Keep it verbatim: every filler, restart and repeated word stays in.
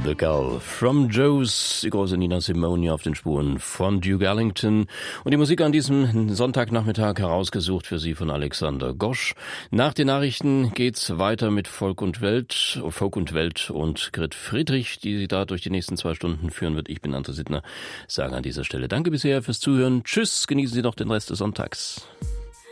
The Girl from Joe's, die große Nina Simone auf den Spuren von Duke Ellington. Und die Musik an diesem Sonntagnachmittag herausgesucht für Sie von Alexander Gosch. Nach den Nachrichten geht's weiter mit Volk und Welt, Folk und Welt und Grit Friedrich, die Sie da durch die nächsten zwei Stunden führen wird. Ich bin André Sittner, sage an dieser Stelle danke bisher fürs Zuhören. Tschüss, genießen Sie noch den Rest des Sonntags.